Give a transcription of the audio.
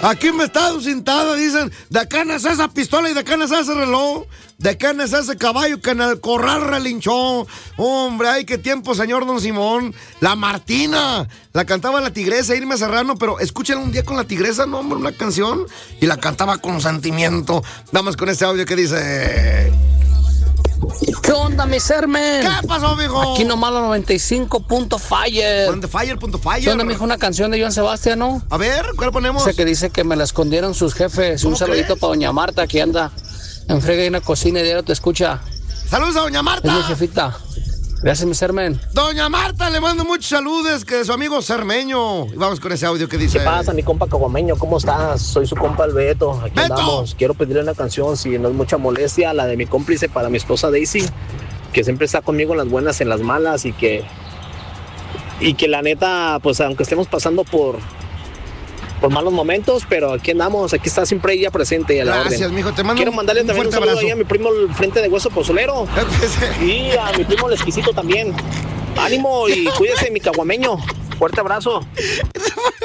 Aquí me está sentada, dicen, de acá nace esa pistola y de acá nace ese reloj. De acá nace ese caballo que en el corral relinchó. Hombre, ay, qué tiempo, señor Don Simón. La Martina, la cantaba la Tigresa, Irma Serrano, pero escuchen un día con la Tigresa, no, hombre, una canción. Y la cantaba con sentimiento. Vamos con ese audio que dice... ¿Qué onda, mi Sermen? ¿Qué pasó, mijo? Aquí nomás la 95.fire. Fire. ¿Qué onda, mijo? Una canción de Joan Sebastián, ¿no? A ver, ¿cuál ponemos? Ese que dice que me la escondieron sus jefes. Un saludito para doña Marta, que anda en frega y una cocina y diario te escucha. Saludos a doña Marta. Es mi jefita. Gracias, mi Sermen. Doña Marta, le mando muchos saludos, que de su amigo Cermeño. Y vamos con ese audio que dice... ¿Qué pasa, mi compa caguameño? ¿Cómo estás? Soy su compa el Beto. Aquí ¡Beto! andamos. Quiero pedirle una canción, si no es mucha molestia, la de mi cómplice para mi esposa Daisy, que siempre está conmigo en las buenas, en las malas, y que la neta, pues aunque estemos pasando por malos momentos, pero aquí andamos, aquí está siempre ella presente a la orden. Gracias, mijo, te mando Quiero mandarle un también un fuerte saludo abrazo. ahí a mi primo el Frente de Hueso Pozolero y a mi primo el Exquisito también. Ánimo y cuídese, mi caguameño. Fuerte abrazo.